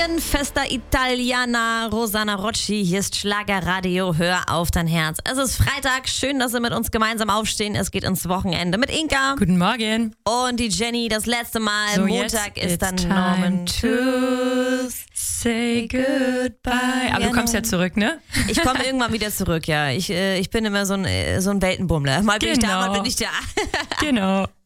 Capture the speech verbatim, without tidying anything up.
Morgen, Festa Italiana, Rosanna Rocci, hier ist Schlagerradio, hör auf dein Herz. Es ist Freitag, schön, dass Sie mit uns gemeinsam aufstehen. Es geht ins Wochenende mit Inka. Guten Morgen. Und die Jenny, das letzte Mal. So, Montag jetzt ist dann it's Norman to say goodbye. Aber Genau. du kommst ja zurück, ne? Ich komme irgendwann wieder zurück, ja. Ich, äh, ich bin immer so ein, äh, so ein Weltenbummler. Mal bin ich da, Genau. mal bin ich da. Genau.